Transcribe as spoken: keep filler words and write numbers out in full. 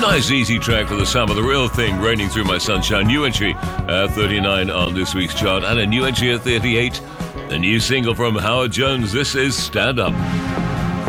Nice easy track for the summer, the real thing, Raining Through My Sunshine. New entry at thirty-nine on this week's chart, and a new entry at thirty-eight. The new single from Howard Jones, this is Stand Up.